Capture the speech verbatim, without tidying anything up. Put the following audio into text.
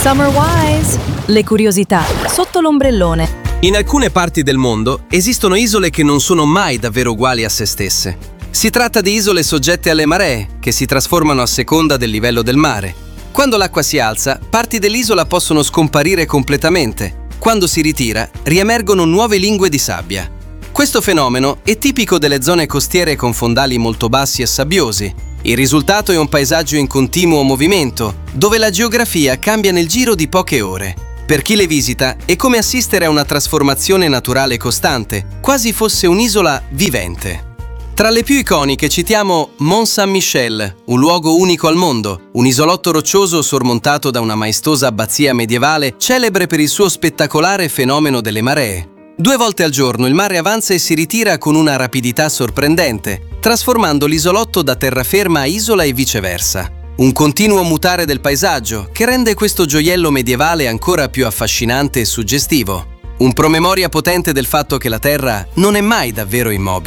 Summer Wise! Le curiosità sotto l'ombrellone. In alcune parti del mondo esistono isole che non sono mai davvero uguali a se stesse. Si tratta di isole soggette alle maree, che si trasformano a seconda del livello del mare. Quando l'acqua si alza, parti dell'isola possono scomparire completamente. Quando si ritira, riemergono nuove lingue di sabbia. Questo fenomeno è tipico delle zone costiere con fondali molto bassi e sabbiosi. Il risultato è un paesaggio in continuo movimento, dove la geografia cambia nel giro di poche ore. Per chi le visita è come assistere a una trasformazione naturale costante, quasi fosse un'isola vivente. Tra le più iconiche citiamo Mont Saint-Michel, un luogo unico al mondo, un isolotto roccioso sormontato da una maestosa abbazia medievale celebre per il suo spettacolare fenomeno delle maree. Due volte al giorno il mare avanza e si ritira con una rapidità sorprendente, trasformando l'isolotto da terraferma a isola e viceversa. Un continuo mutare del paesaggio che rende questo gioiello medievale ancora più affascinante e suggestivo. Un promemoria potente del fatto che la Terra non è mai davvero immobile.